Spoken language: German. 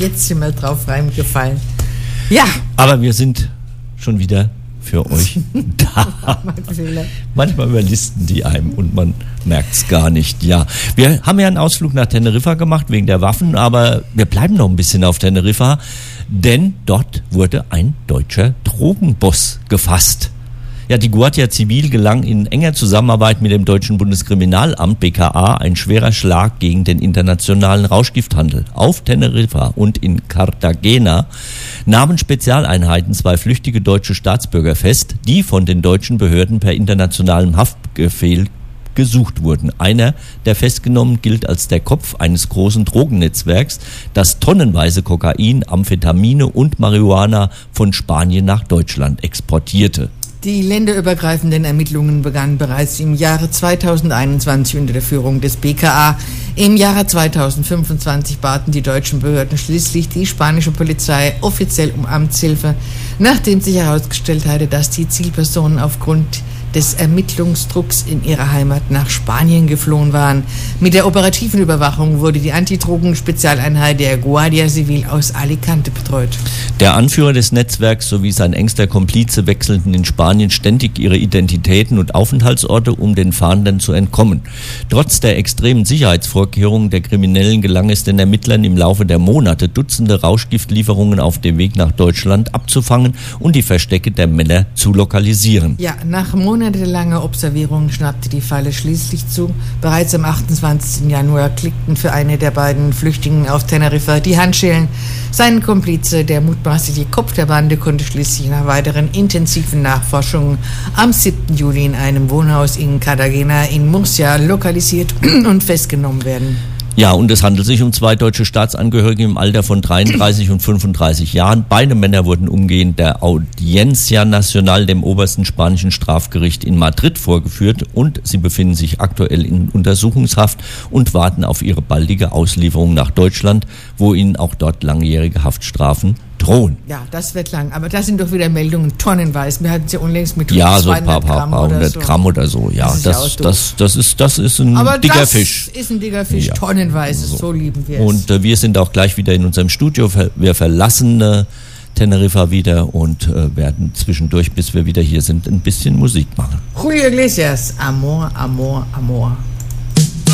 Jetzt sind wir drauf reingefallen. Ja. Aber wir sind schon wieder für euch da. Manchmal überlisten die einem und man merkt es gar nicht. Ja, wir haben ja einen Ausflug nach Teneriffa gemacht wegen der Waffen, aber wir bleiben noch ein bisschen auf Teneriffa, denn dort wurde ein deutscher Drogenboss gefasst. Ja, die Guardia Civil gelang in enger Zusammenarbeit mit dem deutschen Bundeskriminalamt BKA ein schwerer Schlag gegen den internationalen Rauschgifthandel. Auf Teneriffa und in Cartagena nahmen Spezialeinheiten 2 flüchtige deutsche Staatsbürger fest, die von den deutschen Behörden per internationalem Haftbefehl gesucht wurden. Einer der Festgenommenen gilt als der Kopf eines großen Drogennetzwerks, das tonnenweise Kokain, Amphetamine und Marihuana von Spanien nach Deutschland exportierte. Die länderübergreifenden Ermittlungen begannen bereits im Jahre 2021 unter der Führung des BKA. Im Jahre 2025 baten die deutschen Behörden schließlich die spanische Polizei offiziell um Amtshilfe, nachdem sich herausgestellt hatte, dass die Zielpersonen aufgrund des Ermittlungsdrucks in ihrer Heimat nach Spanien geflohen waren. Mit der operativen Überwachung wurde die Antidrogen-Spezialeinheit der Guardia Civil aus Alicante betreut. Der Anführer des Netzwerks sowie sein engster Komplize wechselten in Spanien ständig ihre Identitäten und Aufenthaltsorte, um den Fahndern zu entkommen. Trotz der extremen Sicherheitsvorkehrungen der Kriminellen gelang es den Ermittlern im Laufe der Monate, Dutzende Rauschgiftlieferungen auf dem Weg nach Deutschland abzufangen und die Verstecke der Männer zu lokalisieren. Ja, nach monatelange Observierung schnappte die Falle schließlich zu. Bereits am 28. Januar klickten für eine der beiden Flüchtigen auf Teneriffa die Handschellen. Sein Komplize, der mutmaßliche Kopf der Bande, konnte schließlich nach weiteren intensiven Nachforschungen am 7. Juli in einem Wohnhaus in Cartagena in Murcia lokalisiert und festgenommen werden. Ja, und es handelt sich um 2 deutsche Staatsangehörige im Alter von 33 und 35 Jahren. Beide Männer wurden umgehend der Audiencia Nacional, dem obersten spanischen Strafgericht in Madrid, vorgeführt und sie befinden sich aktuell in Untersuchungshaft und warten auf ihre baldige Auslieferung nach Deutschland, wo ihnen auch dort langjährige Haftstrafen drohen. Ja, das wird lang. Aber das sind doch wieder Meldungen tonnenweise. Wir hatten es ja unlängst mit 200 Gramm oder so. Ja, das ist ein dicker Fisch. Das ist ein dicker Fisch, ja. Tonnenweise. So lieben wir es. Und wir sind auch gleich wieder in unserem Studio. Wir verlassen Teneriffa wieder und werden zwischendurch, bis wir wieder hier sind, ein bisschen Musik machen. Julio Iglesias, Amor, Amor, Amor.